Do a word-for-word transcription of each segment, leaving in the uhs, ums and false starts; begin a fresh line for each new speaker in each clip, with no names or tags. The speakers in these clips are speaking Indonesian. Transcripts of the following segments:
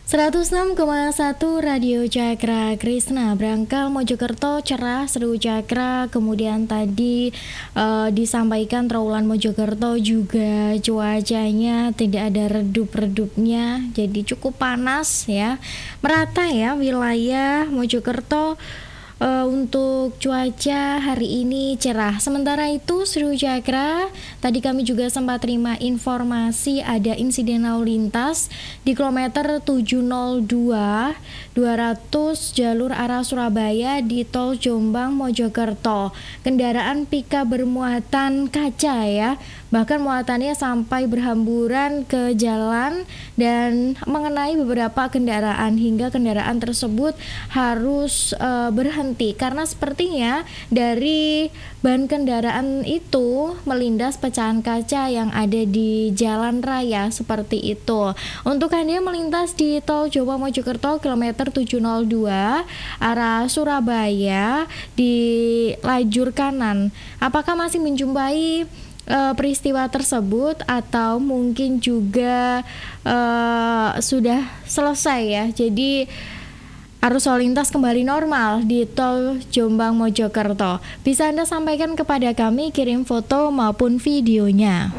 seratus enam koma satu Radio Cakra Krisna, Brangkal Mojokerto cerah Seru Cakra. Kemudian tadi uh, disampaikan Trawulan Mojokerto juga cuacanya tidak ada redup-redupnya, jadi cukup panas ya, merata ya wilayah Mojokerto. Uh, untuk cuaca hari ini cerah. Sementara itu Seru Cakra, tadi kami juga sempat terima informasi ada insiden lalu lintas di kilometer tujuh nol dua dua ratus jalur arah Surabaya di tol Jombang Mojokerto. Kendaraan pickup bermuatan kaca ya, bahkan muatannya sampai berhamburan ke jalan dan mengenai beberapa kendaraan hingga kendaraan tersebut harus uh, berhenti karena sepertinya dari ban kendaraan itu melindas pecahan kaca yang ada di jalan raya seperti itu. Untuk Anda yang melintas di tol Jombang Mojokerto kilometer tujuh nol dua arah Surabaya di lajur kanan, apakah masih menjumpai Uh, peristiwa tersebut atau mungkin juga uh, sudah selesai ya, jadi arus lalu lintas kembali normal di tol Jombang Mojokerto? Bisa Anda sampaikan kepada kami, kirim foto maupun videonya.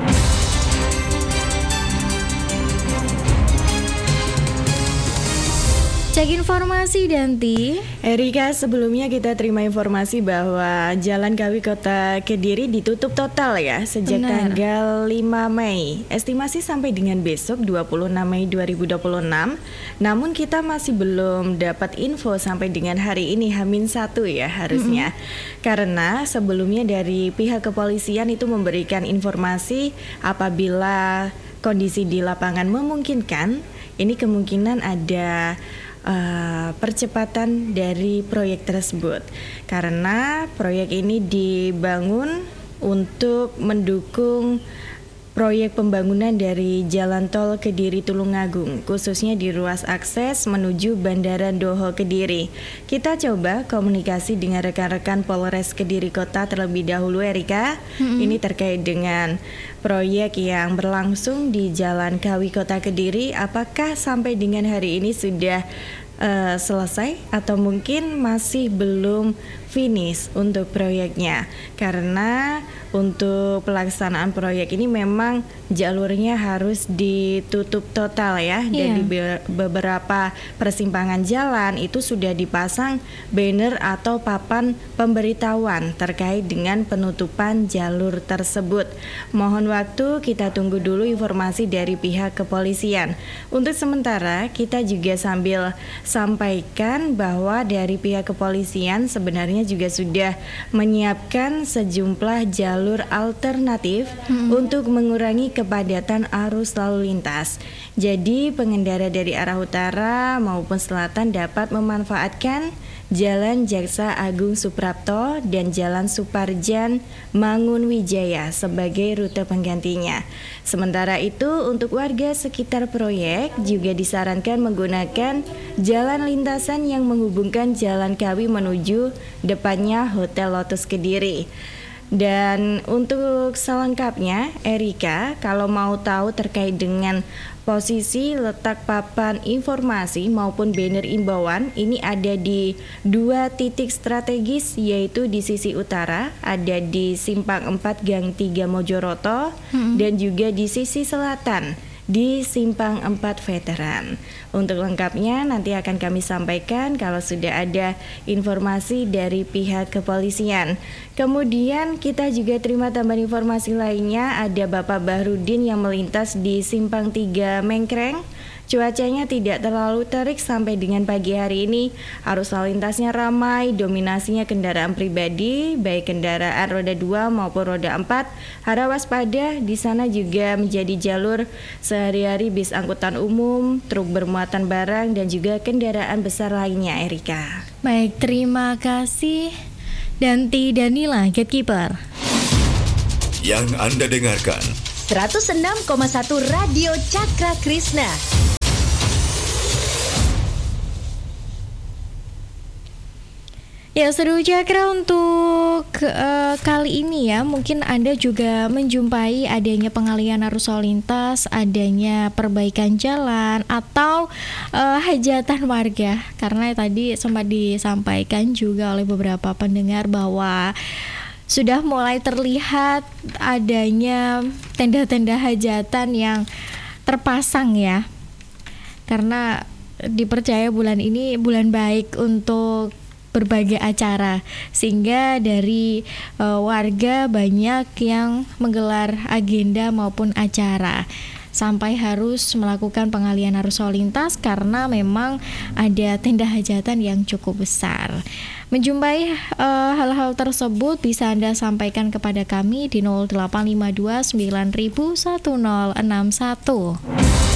Cek informasi Danti.
Erika, sebelumnya kita terima informasi bahwa Jalan Kawi Kota Kediri ditutup total ya sejak Benar. tanggal lima Mei. Estimasi sampai dengan besok dua puluh enam Mei dua ribu dua puluh enam. Namun kita masih belum dapat info sampai dengan hari ini H minus satu ya harusnya. Mm-hmm. Karena sebelumnya dari pihak kepolisian itu memberikan informasi apabila kondisi di lapangan memungkinkan, ini kemungkinan ada Uh, percepatan dari proyek tersebut karena proyek ini dibangun untuk mendukung proyek pembangunan dari Jalan Tol Kediri Tulungagung, khususnya di ruas akses menuju Bandara Doho Kediri. Kita coba komunikasi dengan rekan-rekan Polres Kediri Kota terlebih dahulu, Erika. Mm-hmm. Ini terkait dengan proyek yang berlangsung di Jalan Kawi Kota Kediri. Apakah sampai dengan hari ini sudah uh, selesai atau mungkin masih belum finish untuk proyeknya? Karena untuk pelaksanaan proyek ini memang jalurnya harus ditutup total ya. Yeah. Dan di be- beberapa persimpangan jalan itu sudah dipasang banner atau papan pemberitahuan terkait dengan penutupan jalur tersebut. Mohon waktu, kita tunggu dulu informasi dari pihak kepolisian. Untuk sementara kita juga sambil sampaikan bahwa dari pihak kepolisian sebenarnya juga sudah menyiapkan sejumlah jalur alternatif hmm. untuk mengurangi kepadatan arus lalu lintas. Jadi pengendara dari arah utara maupun selatan dapat memanfaatkan Jalan Jaksa Agung Suprapto dan Jalan Suparjan Mangunwijaya sebagai rute penggantinya. Sementara itu untuk warga sekitar proyek juga disarankan menggunakan jalan lintasan yang menghubungkan Jalan Kawi menuju depannya Hotel Lotus Kediri. Dan untuk selengkapnya, Erika, kalau mau tahu terkait dengan posisi letak papan informasi maupun banner imbauan, ini ada di dua titik strategis, yaitu di sisi utara, ada di Simpang empat Gang tiga Mojoroto, hmm. dan juga di sisi selatan di Simpang empat Veteran. Untuk lengkapnya nanti akan kami sampaikan kalau sudah ada informasi dari pihak kepolisian. Kemudian kita juga terima tambahan informasi lainnya, ada Bapak Bahrudin yang melintas di Simpang tiga Mengkreng. Cuacanya tidak terlalu terik sampai dengan pagi hari ini. Arus lalu lintasnya ramai, dominasinya kendaraan pribadi, baik kendaraan roda dua maupun roda empat. Harap waspada, di sana juga menjadi jalur sehari-hari bis angkutan umum, truk bermuatan barang, dan juga kendaraan besar lainnya, Erika.
Baik, terima kasih Danti Danila, Gatekeeper.
Yang Anda dengarkan
seratus enam koma satu Radio Cakra Krisna.
Ya, Seru Cakra untuk uh, kali ini ya, mungkin Anda juga menjumpai adanya pengalihan arus lalu lintas, adanya perbaikan jalan atau uh, hajatan warga. Karena tadi sempat disampaikan juga oleh beberapa pendengar bahwa sudah mulai terlihat adanya tenda-tenda hajatan yang terpasang ya. Karena dipercaya bulan ini bulan baik untuk berbagai acara, sehingga dari uh, warga banyak yang menggelar agenda maupun acara sampai harus melakukan pengalihan arus lalu lintas karena memang ada tenda hajatan yang cukup besar. Menjumpai uh, hal-hal tersebut bisa Anda sampaikan kepada kami di nol delapan lima dua sembilan nol nol satu nol enam satu.